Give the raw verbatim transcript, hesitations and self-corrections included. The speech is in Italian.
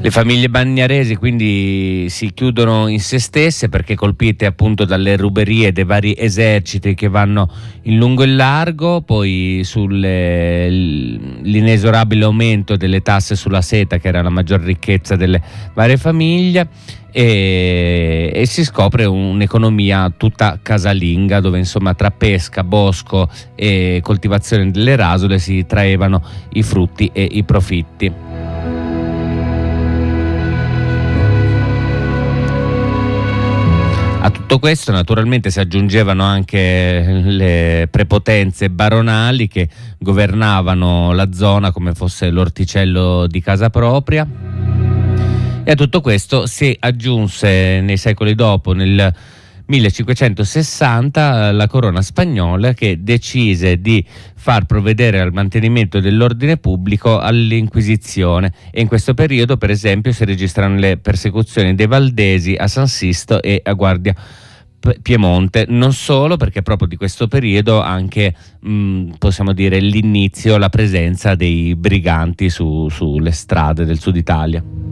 Le famiglie bagnaresi quindi si chiudono in se stesse perché colpite appunto dalle ruberie dei vari eserciti che vanno in lungo e in largo, poi sull'inesorabile aumento delle tasse sulla seta, che era la maggior ricchezza delle varie famiglie, e, e si scopre un'economia tutta casalinga, dove insomma tra pesca, bosco e coltivazione delle rasole si traevano i frutti e i profitti. A tutto questo naturalmente si aggiungevano anche le prepotenze baronali che governavano la zona come fosse l'orticello di casa propria, e a tutto questo si aggiunse nei secoli dopo, nel millecinquecentosessanta, la corona spagnola, che decise di far provvedere al mantenimento dell'ordine pubblico all'Inquisizione, e in questo periodo per esempio si registrano le persecuzioni dei Valdesi a San Sisto e a Guardia Piemonte. Non solo, perché proprio di questo periodo anche mh, possiamo dire l'inizio, la presenza dei briganti su, sulle strade del sud Italia.